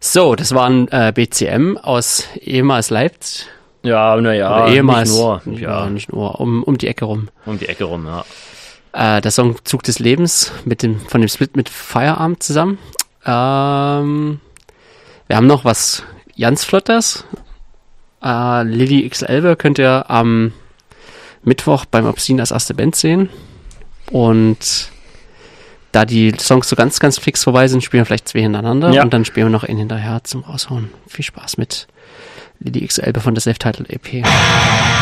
So, das waren BCM aus ehemals Leipzig. Ja, naja, ehemals, nicht nur. Um die Ecke rum. Um die Ecke rum, ja. Der Song Zug des Lebens von dem Split mit Feierabend zusammen. Wir haben noch was ganz Flottes. Lilly XL könnt ihr am Mittwoch beim Obscene als erste Band sehen. Und da die Songs so ganz, ganz fix vorbei sind, spielen wir vielleicht 2 hintereinander und dann spielen wir noch einen hinterher zum Raushauen. Viel Spaß mit Lilly XL von der Self-Titled EP.